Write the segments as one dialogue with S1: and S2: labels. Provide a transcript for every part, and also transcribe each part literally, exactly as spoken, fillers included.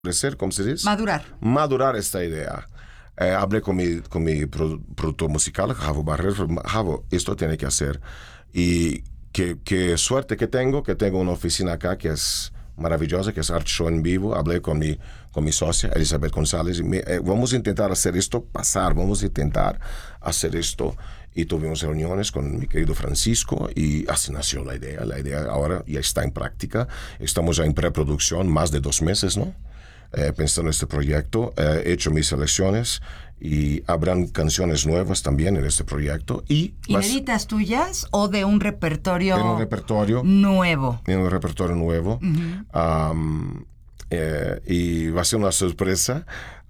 S1: crecer, ¿cómo se dice?
S2: Madurar.
S1: Madurar esta idea. Eh, hablé con mi, con mi produ- productor musical, Javo Barreros. Javo, esto tiene que hacer. Y qué, qué suerte que tengo, que tengo una oficina acá que es maravillosa, que es Art Show en vivo. Hablé con mi, con mi socia, Elizabeth González. Y me, eh, vamos a intentar hacer esto pasar, vamos a intentar hacer esto. Y tuvimos reuniones con mi querido Francisco y así nació la idea. La idea ahora ya está en práctica. Estamos ya en preproducción, más de dos meses, ¿no? Eh, pensando en este proyecto, eh, he hecho mis selecciones y habrán canciones nuevas también en este proyecto. Y
S2: ¿Inéditas tuyas o de un repertorio
S1: en un repertorio
S2: nuevo?
S1: En un repertorio nuevo. Uh-huh. um, eh, y va a ser una sorpresa.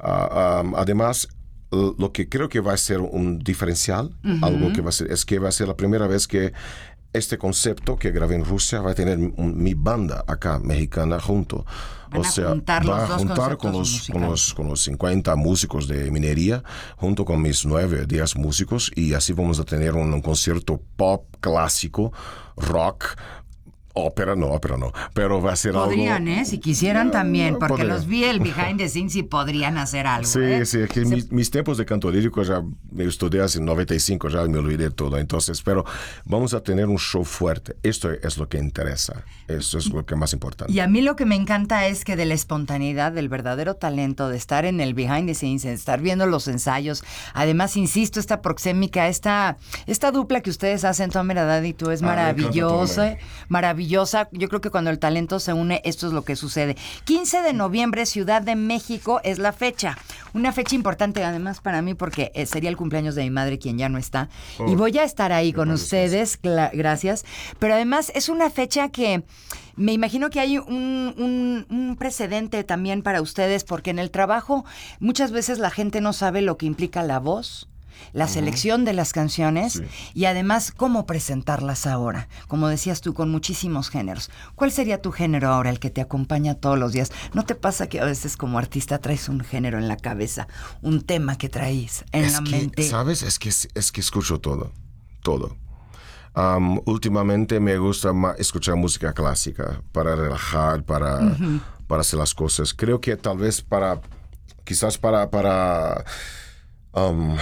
S1: Uh, um, además, lo que creo que va a ser un diferencial, uh-huh. algo que va a ser, es que va a ser la primera vez que este concepto que grabé en Rusia va a tener un, mi banda acá, mexicana, junto.
S2: Van
S1: o sea,
S2: juntar
S1: va
S2: los
S1: a juntar con los, con, los, con los cincuenta músicos de minería, junto con mis nueve, diez músicos, y así vamos a tener un, un concierto pop, clásico, rock. Ópera no, ópera no, pero va a ser
S2: podrían,
S1: algo...
S2: Podrían, ¿eh? Si quisieran
S1: no,
S2: también, porque
S1: podría.
S2: Los vi el behind the scenes y podrían hacer algo,
S1: Sí,
S2: ¿eh?
S1: sí, es que
S2: Se...
S1: mis, mis tiempos de canto lírico ya me estudié hace noventa y cinco, ya me olvidé todo. Entonces, pero vamos a tener un show fuerte. Esto es lo que interesa. Eso es lo que más importante.
S2: Y a mí lo que me encanta es que de la espontaneidad, del verdadero talento, de estar en el behind the scenes, de estar viendo los ensayos. Además, insisto, esta proxémica, esta, esta dupla que ustedes hacen, Tomer Haddad y tú, es maravillosa. Ah, maravillosa. Yo creo que cuando el talento se une, esto es lo que sucede. quince de noviembre, Ciudad de México, es la fecha. Una fecha importante, además, para mí, porque sería el cumpleaños de mi madre, quien ya no está. Oh, y voy a estar ahí con ustedes, gracias. Pero además, es una fecha que me imagino que hay un, un, un precedente también para ustedes, porque en el trabajo muchas veces la gente no sabe lo que implica la voz, la uh-huh. selección de las canciones, sí. Y además cómo presentarlas ahora. Como decías tú, con muchísimos géneros. ¿Cuál sería tu género ahora, el que te acompaña todos los días? ¿No te pasa que a veces como artista traes un género en la cabeza, un tema que traes en
S1: es
S2: la
S1: que,
S2: mente?
S1: ¿Sabes? Es que, es que escucho todo, todo. Um, últimamente me gusta más escuchar música clásica para relajar, para, uh-huh. para hacer las cosas. Creo que tal vez para, quizás para... para um,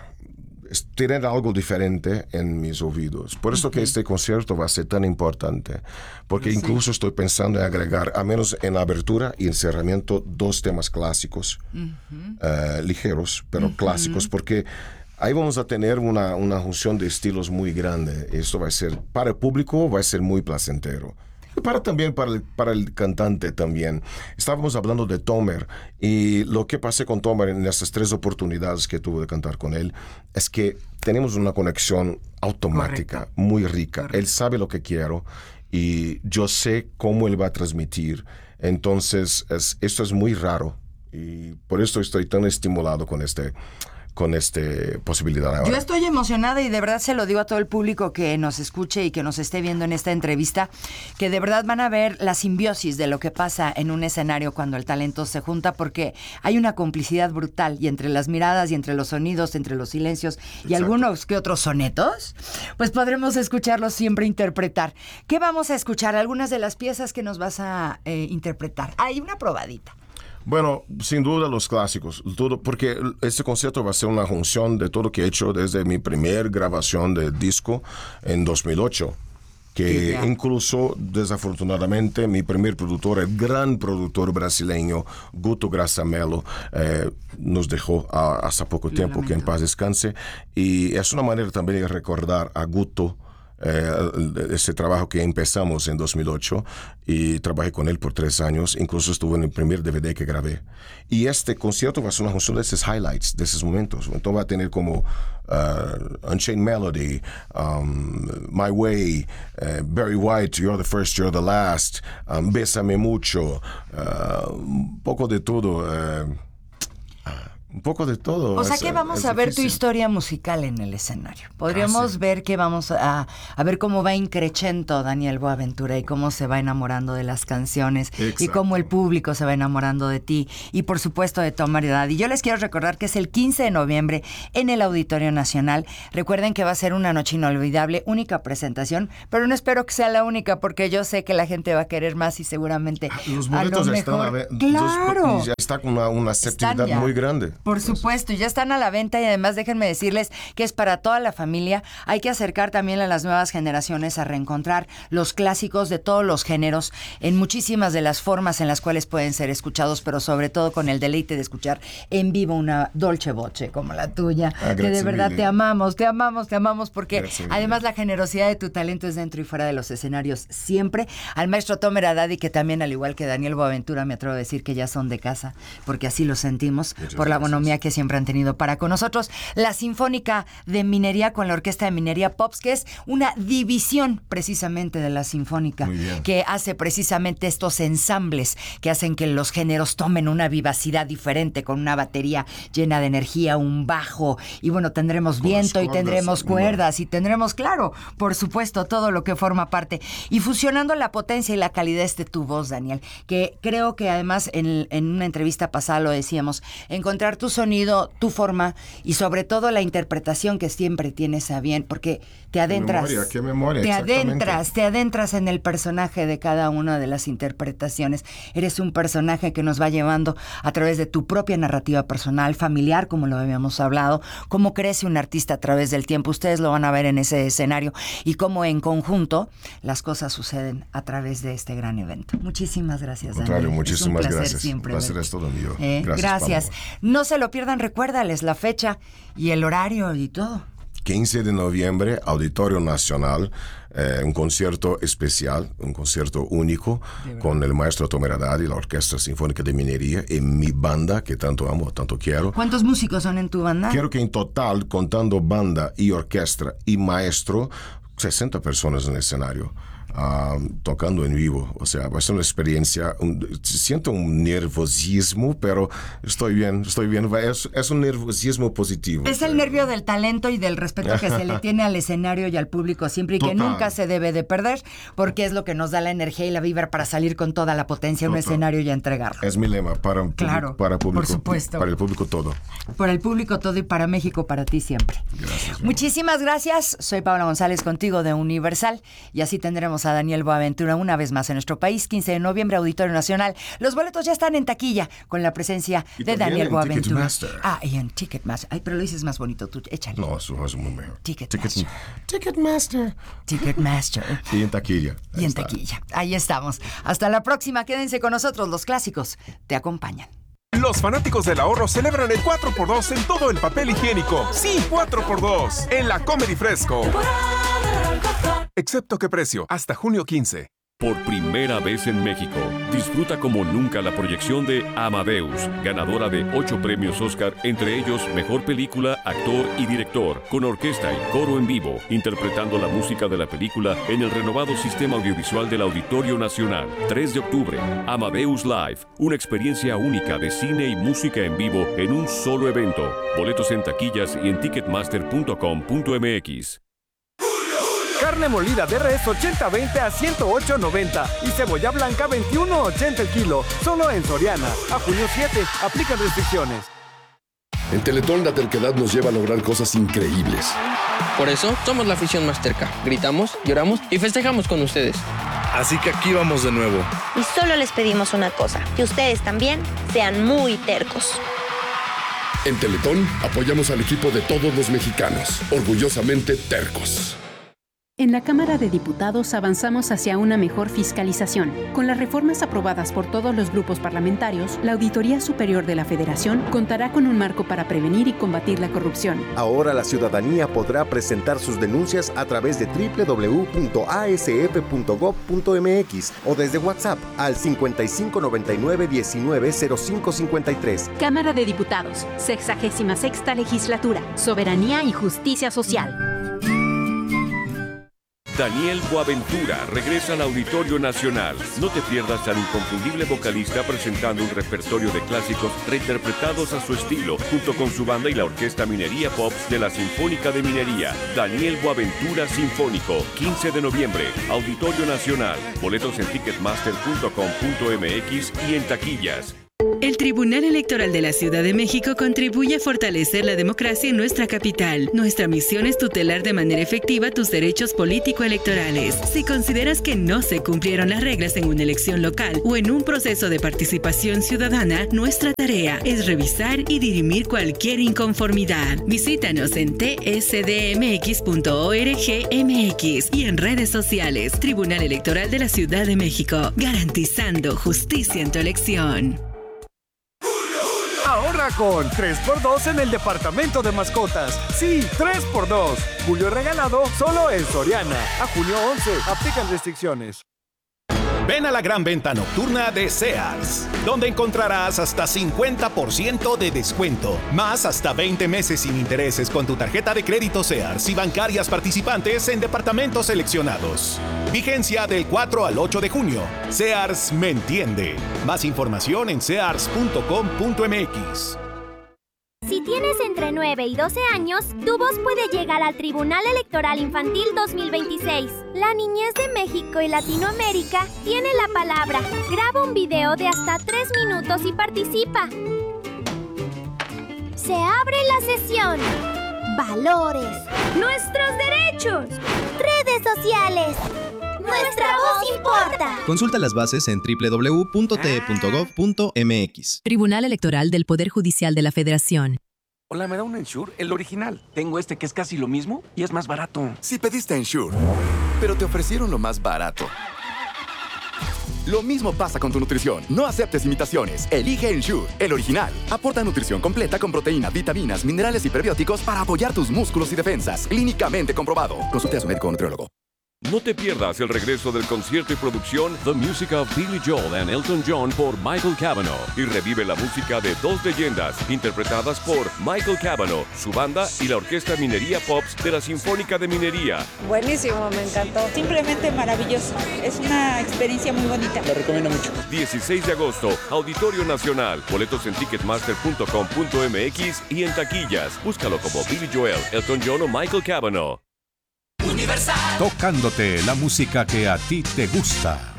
S1: tener algo diferente en mis oídos. Por eso okay. que este concierto va a ser tan importante, porque sí. incluso estoy pensando en agregar, a menos en la abertura y encerramiento, dos temas clásicos, uh-huh. uh, ligeros, pero uh-huh. clásicos, porque ahí vamos a tener una, una junción de estilos muy grande. Esto va a ser, para el público, va a ser muy placentero. Para también para el, para el cantante también. Estábamos hablando de Tomer y lo que pasé con Tomer en estas tres oportunidades que tuve de cantar con él es que tenemos una conexión automática, correcto. Muy rica. Correcto. Él sabe lo que quiero y yo sé cómo él va a transmitir. Entonces, es, esto es muy raro y por eso estoy tan estimulado con este... con esta posibilidad ahora.
S2: Yo estoy emocionada y de verdad se lo digo a todo el público que nos escuche y que nos esté viendo en esta entrevista, que de verdad van a ver la simbiosis de lo que pasa en un escenario cuando el talento se junta, porque hay una complicidad brutal y entre las miradas y entre los sonidos, entre los silencios y exacto. algunos que otros sonetos, pues podremos escucharlos siempre interpretar. ¿Qué vamos a escuchar? Algunas de las piezas que nos vas a eh, interpretar. Hay una probadita.
S1: Bueno, sin duda los clásicos, todo, porque este concierto va a ser una junción de todo lo que he hecho desde mi primer grabación de disco en dos mil ocho, que yeah. incluso desafortunadamente mi primer productor, el gran productor brasileño Guto Graçamelo, eh, nos dejó a, hace poco tiempo, que en paz descanse, y es una manera también de recordar a Guto. Eh, ese trabajo que empezamos en dos mil ocho y trabajé con él por tres años, incluso estuvo en el primer D V D que grabé. Y este concierto va a ser una función de esos highlights, de esos momentos. Entonces va a tener como uh, Unchained Melody, um, My Way, uh, Barry White, You're the First, You're the Last, um, Bésame Mucho, uh, un poco de todo. Uh, Un poco de todo.
S2: O sea
S1: es,
S2: que vamos
S1: es
S2: a ver tu
S1: difícil.
S2: historia musical en el escenario. Podríamos
S1: Casi.
S2: ver que vamos a, a ver cómo va increchendo Daniel Boaventura y cómo se va enamorando de las canciones.
S1: Exacto.
S2: Y cómo el público se va enamorando de ti y por supuesto de Tom Variedad. Y yo les quiero recordar que es el quince de noviembre en el Auditorio Nacional. Recuerden que va a ser una noche inolvidable, única presentación, pero no espero que sea la única porque yo sé que la gente va a querer más y seguramente
S1: Los
S2: a lo
S1: boletos
S2: mejor...
S1: están a ver.
S2: ¡Claro!
S1: Ya está con una, una aceptabilidad
S2: Están ya.
S1: muy grande.
S2: Por supuesto, ya están a la venta y además déjenme decirles que es para toda la familia. Hay que acercar también a las nuevas generaciones a reencontrar los clásicos de todos los géneros en muchísimas de las formas en las cuales pueden ser escuchados, pero sobre todo con el deleite de escuchar en vivo una dolce voce como la tuya,
S1: Ah,
S2: que de
S1: grazie
S2: verdad
S1: mille.
S2: te amamos, te amamos, te amamos porque
S1: Grazie mille.
S2: además la generosidad de tu talento es dentro y fuera de los escenarios siempre. Al maestro Tom Eradadi, que también al igual que Daniel Boaventura me atrevo a decir que ya son de casa, porque así lo sentimos
S1: Muchas
S2: por la
S1: gracias.
S2: bonomía que siempre han tenido para con nosotros. La Sinfónica de Minería con la Orquesta de Minería Pops, que es una división precisamente de la Sinfónica,
S1: Muy bien.
S2: que hace precisamente estos ensambles que hacen que los géneros tomen una vivacidad diferente, con una batería llena de energía, un bajo, y bueno, tendremos
S1: Con
S2: viento
S1: las
S2: y
S1: cuerdas,
S2: tendremos
S1: ¿no?
S2: cuerdas y tendremos, claro, por supuesto, todo lo que forma parte. Y fusionando la potencia y la calidez de tu voz, Daniel, que creo que además en, en una entrevista pasada lo decíamos, encontrar tu sonido, tu forma y sobre todo la interpretación que siempre tienes a bien, porque te adentras.
S1: memoria, qué memoria,
S2: te
S1: exactamente.
S2: adentras, te adentras en el personaje de cada una de las interpretaciones. Eres un personaje que nos va llevando a través de tu propia narrativa personal, familiar, como lo habíamos hablado, cómo crece un artista a través del tiempo. Ustedes lo van a ver en ese escenario y cómo en conjunto las cosas suceden a través de este gran evento. Muchísimas gracias,
S1: Al contrario,
S2: Daniel.
S1: muchísimas
S2: es un placer
S1: gracias.
S2: siempre
S1: El placer
S2: verte.
S1: es todo mío.
S2: Eh,
S1: Gracias,
S2: gracias.
S1: Paloma.
S2: No se lo pierdan, recuérdales la fecha y el horario y todo.
S1: quince de noviembre, Auditorio Nacional, eh, un concierto especial, un concierto único con el maestro Tom Eradadi, la Orquesta Sinfónica de Minería y mi banda, que tanto amo, tanto quiero.
S2: ¿Cuántos músicos son en tu banda?
S1: Quiero que en total, contando banda y orquesta y maestro, sesenta personas en el escenario. Uh, tocando en vivo, o sea, va a ser una experiencia, un, siento un nerviosismo, pero estoy bien, estoy bien, es, es un nerviosismo positivo.
S2: Es el nervio del talento y del respeto que se le tiene al escenario y al público siempre y que
S1: Total.
S2: nunca se debe de perder, porque es lo que nos da la energía y la vibra para salir con toda la potencia a un
S1: Total.
S2: escenario y a entregarlo.
S1: Es mi lema para, un
S2: Claro,
S1: público, para público,
S2: por supuesto.
S1: para el público todo.
S2: Por el público todo y para México, para ti siempre.
S1: Gracias.
S2: Muchísimas gracias. Soy Paula González contigo de Universal y así tendremos a Daniel Boaventura una vez más en nuestro país, quince de noviembre, Auditorio Nacional. Los boletos ya están en taquilla con la presencia
S1: Y
S2: de
S1: también
S2: Daniel
S1: en
S2: Boaventura.
S1: Ticketmaster.
S2: Ah, y en Ticketmaster. Ay, pero lo dices más bonito tú, échale.
S1: No, eso es muy mejor.
S2: Ticketmaster.
S1: Ticketmaster.
S2: Ticketmaster.
S1: Y en taquilla.
S2: Y
S1: Ahí
S2: en
S1: está.
S2: taquilla. Ahí estamos. Hasta la próxima. Quédense con nosotros. Los clásicos te acompañan.
S3: Los fanáticos del ahorro celebran el cuatro por dos en todo el papel higiénico. Sí, cuatro por dos en la Comedy Fresco. Excepto qué precio, hasta junio quince.
S4: Por primera vez en México, disfruta como nunca la proyección de Amadeus, ganadora de ocho premios Oscar, entre ellos Mejor Película, Actor y Director, con orquesta y coro en vivo, interpretando la música de la película en el renovado sistema audiovisual del Auditorio Nacional. tres de octubre, Amadeus Live, una experiencia única de cine y música en vivo en un solo evento. Boletos en taquillas y en ticketmaster punto com punto m x.
S5: Carne molida de res ochenta veinte a ciento ocho noventa y cebolla blanca veintiuno ochenta el kilo, solo en Soriana. A junio siete, aplican restricciones.
S6: En Teletón la terquedad nos lleva a lograr cosas increíbles.
S7: Por eso somos la afición más terca. Gritamos, lloramos y festejamos con ustedes.
S8: Así que aquí vamos de nuevo.
S9: Y solo les pedimos una cosa, que ustedes también sean muy tercos.
S6: En Teletón apoyamos al equipo de todos los mexicanos, orgullosamente tercos.
S10: En la Cámara de Diputados avanzamos hacia una mejor fiscalización. Con las reformas aprobadas por todos los grupos parlamentarios, la Auditoría Superior de la Federación contará con un marco para prevenir y combatir la corrupción.
S11: Ahora la ciudadanía podrá presentar sus denuncias a través de doble u doble u doble u punto a s f punto gob punto m x o desde WhatsApp al cincuenta y cinco noventa y nueve diecinueve cero cinco cincuenta y tres.
S10: Cámara de Diputados, sexagésima sexta legislatura, soberanía y justicia social.
S4: Daniel Boaventura regresa al Auditorio Nacional. No te pierdas al inconfundible vocalista presentando un repertorio de clásicos reinterpretados a su estilo, junto con su banda y la Orquesta Minería Pops de la Sinfónica de Minería. Daniel Boaventura Sinfónico, quince de noviembre, Auditorio Nacional. Boletos en ticketmaster punto com punto m x y en taquillas.
S12: El Tribunal Electoral de la Ciudad de México contribuye a fortalecer la democracia en nuestra capital. Nuestra misión es tutelar de manera efectiva tus derechos político-electorales. Si consideras que no se cumplieron las reglas en una elección local o en un proceso de participación ciudadana, nuestra tarea es revisar y dirimir cualquier inconformidad. Visítanos en t s d m x punto org m x y en redes sociales. Tribunal Electoral de la Ciudad de México, garantizando justicia en tu elección.
S5: Ahorra con tres por dos en el departamento de mascotas. Sí, tres por dos. Julio regalado solo en Soriana. A junio once. Aplican restricciones.
S13: Ven a la gran venta nocturna de Sears, donde encontrarás hasta cincuenta por ciento de descuento, más hasta veinte meses sin intereses con tu tarjeta de crédito Sears y bancarias participantes en departamentos seleccionados. Vigencia del cuatro al ocho de junio. Sears me entiende. Más información en sears punto com punto m x.
S14: Si tienes entre nueve y doce años, tu voz puede llegar al Tribunal Electoral Infantil dos mil veintiséis. La niñez de México y Latinoamérica tiene la palabra. Graba un video de hasta tres minutos y participa. Se abre la sesión. Valores. Nuestros derechos. Redes sociales. Nuestra voz importa.
S15: Consulta las bases en doble u doble u doble u punto t e punto gov punto m x.
S16: Tribunal Electoral del Poder Judicial de la Federación.
S17: Hola, ¿me da un Ensure? El original. Tengo este que es casi lo mismo y es más barato.
S18: Si pediste Ensure, pero te ofrecieron lo más barato. Lo mismo pasa con tu nutrición. No aceptes imitaciones. Elige Ensure, el original. Aporta nutrición completa con proteínas, vitaminas, minerales y prebióticos para apoyar tus músculos y defensas. Clínicamente comprobado. Consulte a su médico o nutriólogo.
S4: No te pierdas el regreso del concierto y producción The Music of Billy Joel and Elton John por Michael Cavanaugh y revive la música de dos leyendas interpretadas por Michael Cavanaugh, su banda y la Orquesta Minería Pops de la Sinfónica de Minería.
S19: Buenísimo, me encantó. Simplemente maravilloso. Es una experiencia muy bonita.
S4: Lo recomiendo mucho. dieciséis de agosto, Auditorio Nacional. Boletos en ticketmaster punto com punto m x y en taquillas. Búscalo como Billy Joel, Elton John o Michael Cavanaugh.
S20: Universal. Tocándote la música que a ti te gusta.